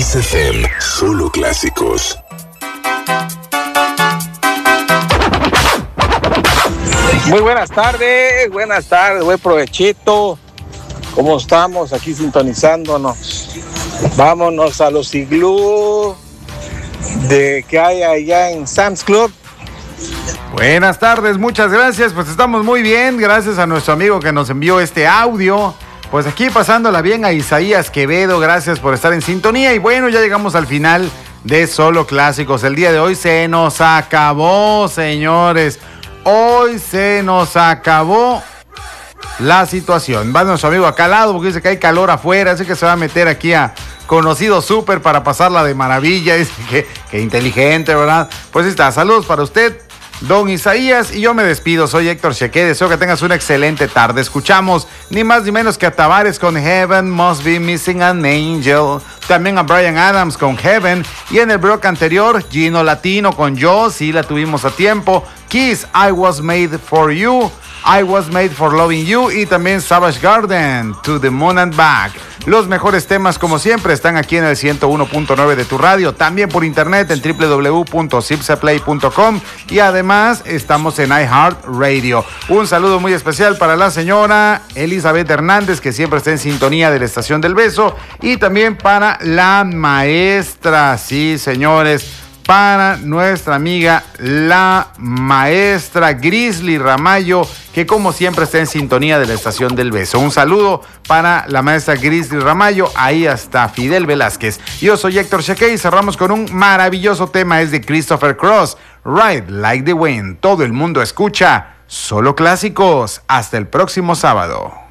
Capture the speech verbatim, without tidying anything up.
Kiss F M, solo clásicos. Muy buenas tardes, buenas tardes, buen provechito. ¿Cómo estamos? Aquí sintonizándonos. Vámonos a los iglú de que hay allá en Sam's Club. Buenas tardes, muchas gracias. Pues estamos muy bien, gracias a nuestro amigo que nos envió este audio. Pues aquí pasándola bien a Isaías Quevedo, gracias por estar en sintonía. Y bueno, ya llegamos al final de Solo Clásicos. El día de hoy se nos acabó, señores. Hoy se nos acabó la situación. Va nuestro amigo acá al lado porque dice que hay calor afuera, así que se va a meter aquí a Conocido Súper para pasarla de maravilla. Dice que, que inteligente, ¿verdad? Pues está, saludos para usted, don Isaías, y yo me despido. Soy Héctor Cheque, deseo que tengas una excelente tarde. Escuchamos ni más ni menos que a Tavares con Heaven Must Be Missing an Angel, también a Bryan Adams con Heaven, y en el bloque anterior Gino Latino con Yo, sí la tuvimos a tiempo, Kiss, I Was Made For You, I Was Made For Loving You, y también Savage Garden, To The Moon and Back. Los mejores temas, como siempre, están aquí en el ciento uno punto nueve de tu radio, también por internet en doble u doble u doble u punto zipsaplay punto com, y además estamos en iHeartRadio. Un saludo muy especial para la señora Elizabeth Hernández, que siempre está en sintonía de la Estación del Beso, y también para la maestra, sí, señores, para nuestra amiga la maestra Grizzly Ramallo, que como siempre está en sintonía de la Estación del Beso. Un saludo para la maestra Grizzly Ramallo, ahí hasta Fidel Velázquez. Yo soy Héctor Cheque y cerramos con un maravilloso tema, es de Christopher Cross, Ride Like the Wind. Todo el mundo escucha Solo Clásicos. Hasta el próximo sábado.